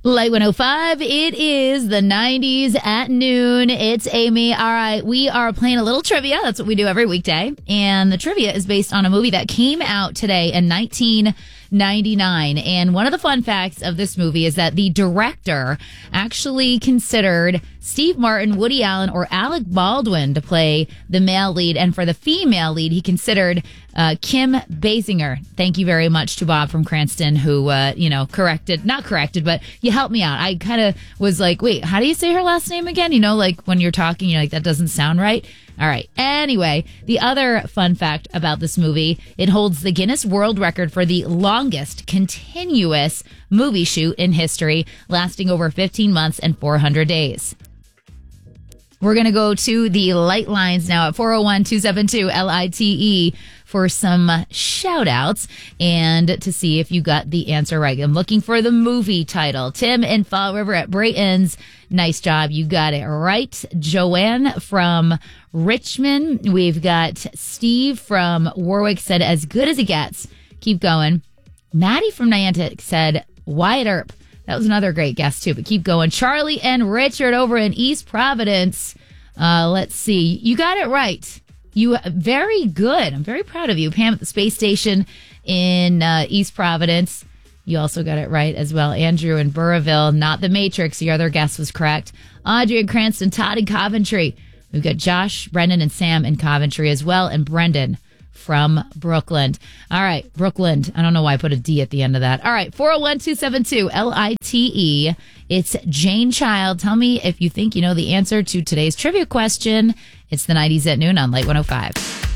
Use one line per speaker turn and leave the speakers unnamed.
Light 105, it is the 90s at noon. It's Amy. All right, we are playing a little trivia. That's what we do every weekday. And the trivia is based on a movie that came out today in 1999. And one of the fun facts of this movie is that the director actually considered Steve Martin, Woody Allen, or Alec Baldwin to play the male lead. And for the female lead, he considered Kim Basinger. Thank you very much to Bob from Cranston who, not corrected, but you helped me out. I kind of was like, wait, how do you say her last name again? You know, like when you're talking, you're like, that doesn't sound right. All right. Anyway, the other fun fact about this movie, it holds the Guinness World Record for the longest continuous movie shoot in history, lasting over 15 months and 400 days. We're going to go to the light lines now at 401-272-LITE for some shout outs and to see if you got the answer right. I'm looking for the movie title. Tim in Fall River at Brayton's. Nice job. You got it right. Joanne from Richmond. We've got Steve from Warwick said as good as it gets. Keep going. Maddie from Niantic said Wyatt Earp. That was another great guess, too, but keep going. Charlie and Richard over in East Providence. Let's see. You got it right. You very good. I'm very proud of you. Pam at the space station in East Providence. You also got it right as well. Andrew in Burrillville, not the Matrix. Your other guess was correct. Audrey in Cranston, Todd in Coventry. We've got Josh, Brendan, and Sam in Coventry as well, and Brendan from Brooklyn. All right, Brooklyn. I don't know why I put a D at the end of that. All right, 401-272-LITE. It's Jane Child. Tell me if you think you know the answer to today's trivia question. It's the 90s at noon on Light 105.